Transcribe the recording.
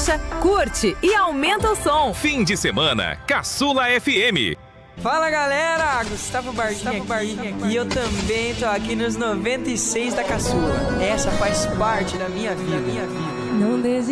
Relaxa, curte e aumenta o som. Fim de semana, Caçula FM. Fala galera, Gustavo Bardinha aqui. E eu também tô aqui nos 96 da Caçula. Essa faz parte da minha vida. Não desista.